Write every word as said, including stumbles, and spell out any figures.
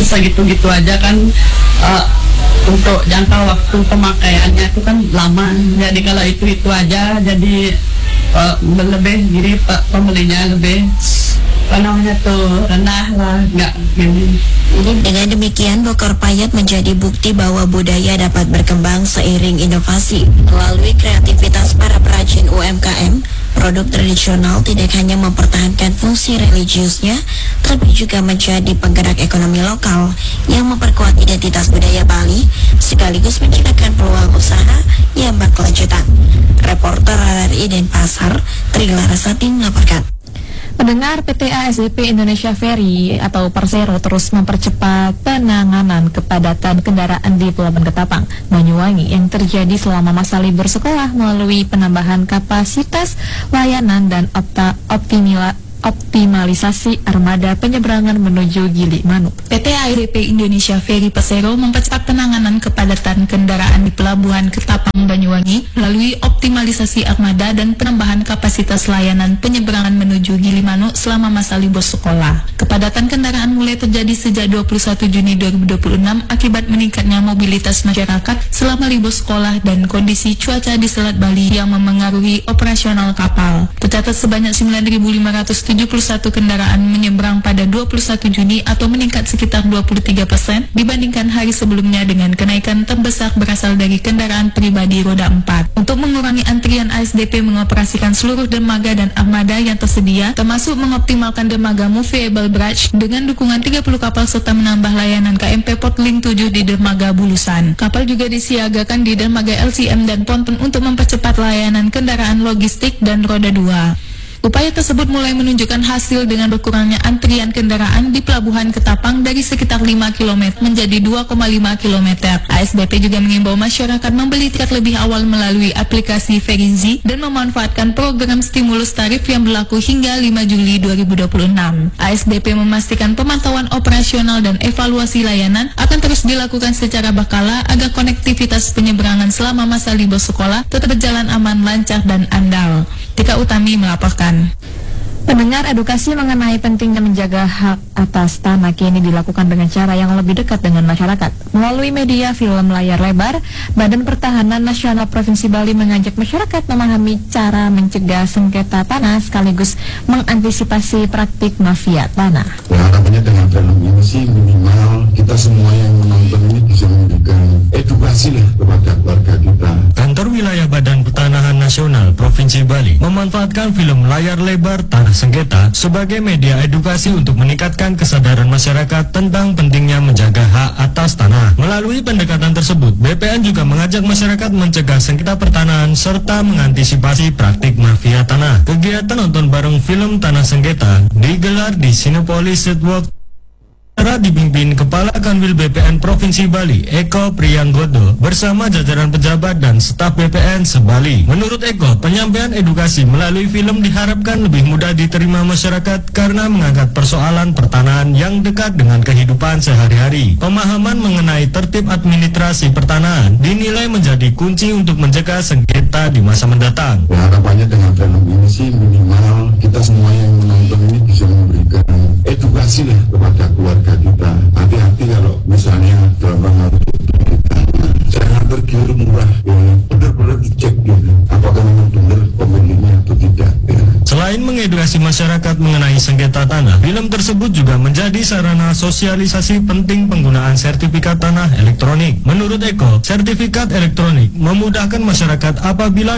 masa gitu-gitu aja kan, uh, untuk jangka waktu pemakaiannya itu kan lama. Jadi kalau itu itu aja jadi uh, lebih jadi pembelinya lebih apa namanya tuh rendah lah, nggak gini. Dengan demikian, Bokor Payet menjadi bukti bahwa budaya dapat berkembang seiring inovasi. Melalui kreativitas para perajin U M K M, produk tradisional tidak hanya mempertahankan fungsi religiusnya, tapi juga menjadi penggerak ekonomi lokal yang memperkuat identitas budaya Bali, sekaligus menciptakan peluang usaha yang berkelanjutan. Reporter R R I Denpasar, Tri Larasati melaporkan. Pendengar, P T A S D P Indonesia Ferry atau Persero terus mempercepat penanganan kepadatan kendaraan di Pelabuhan Ketapang, Banyuwangi yang terjadi selama masa libur sekolah melalui penambahan kapasitas layanan dan opta, optimila, optimalisasi armada penyeberangan menuju Gili Manuk. P T A S D P Indonesia Ferry Persero mempercepat penanganan kepadatan kendaraan di Pelabuhan Ketapang, Banyuwangi melalui optimalisasi armada dan penambahan kapasitas layanan penyeberangan menuju Gili Manuk selama masa libur sekolah. Kepadatan kendaraan mulai terjadi sejak dua puluh satu Juni dua ribu dua puluh enam akibat meningkatnya mobilitas masyarakat selama libur sekolah dan kondisi cuaca di Selat Bali yang memengaruhi operasional kapal. Tercatat sebanyak sembilan ribu lima ratus tujuh puluh satu kendaraan menyeberang pada dua puluh satu Juni atau meningkat sekitar dua puluh tiga persen dibandingkan hari sebelumnya, dengan kenaikan terbesar berasal dari kendaraan pribadi roda empat. Untuk mengurangi antrian, A S D P mengoperasikan seluruh dermaga dan armada yang tersedia, termasuk mengoptimalkan dermaga movable barge dengan dukungan tiga puluh kapal serta menambah layanan K M P Portlink tujuh di dermaga Bulusan. Kapal juga disiagakan di dermaga L C M dan ponton untuk mempercepat layanan kendaraan logistik dan roda dua. Upaya tersebut mulai menunjukkan hasil dengan berkurangnya antrian kendaraan di Pelabuhan Ketapang dari sekitar lima kilometer menjadi dua koma lima kilometer. A S D P juga mengimbau masyarakat membeli tiket lebih awal melalui aplikasi Ferizi dan memanfaatkan program stimulus tarif yang berlaku hingga lima Juli dua ribu dua puluh enam. A S D P memastikan pemantauan operasional dan evaluasi layanan akan terus dilakukan secara berkala agar konektivitas penyeberangan selama masa libur sekolah tetap berjalan aman, lancar, dan andal. Tika Utami melaporkan. Pendengar, edukasi mengenai pentingnya menjaga hak atas tanah kini dilakukan dengan cara yang lebih dekat dengan masyarakat. Melalui media film layar lebar, Badan Pertahanan Nasional Provinsi Bali mengajak masyarakat memahami cara mencegah sengketa tanah sekaligus mengantisipasi praktik mafia tanah. Ya, harapannya dengan film ini sih minimal kita semua yang menonton ini bisa memberikan edukasi lah kepada keluarga kita. Kantor Wilayah Badan Pertanahan Nasional Provinsi Bali memanfaatkan film layar lebar Tanah Sengketa sebagai media edukasi untuk meningkatkan kesadaran masyarakat tentang pentingnya menjaga hak atas tanah. Melalui pendekatan tersebut, B P N juga mengajak masyarakat mencegah sengketa pertanahan serta mengantisipasi praktik mafia tanah. Kegiatan nonton bareng film Tanah Sengketa digelar di Sinopolis Streetwalk secara dipimpin Kepala Kanwil B P N Provinsi Bali, Eko Priyanggodo, bersama jajaran pejabat dan staf B P N se-Bali. Menurut Eko, penyampaian edukasi melalui film diharapkan lebih mudah diterima masyarakat karena mengangkat persoalan pertanahan yang dekat dengan kehidupan sehari-hari. Pemahaman mengenai tertib administrasi pertanahan dinilai menjadi kunci untuk mencegah sengketa di masa mendatang. Ya, harapannya dengan film ini sih minimal kita semua yang menonton ini bisa memberikan edukasi lah kepada keluarga kita. Hati-hati kalau misalnya dalam rangka kita jangan tergiur murah, ya, benar-benar dicek gitu apakah memang benar pemiliknya atau tidak, ya. Selain mengedukasi masyarakat mengenai sengketa tanah, film tersebut juga menjadi sarana sosialisasi penting penggunaan sertifikat tanah elektronik. Menurut Eko, sertifikat elektronik memudahkan masyarakat apabila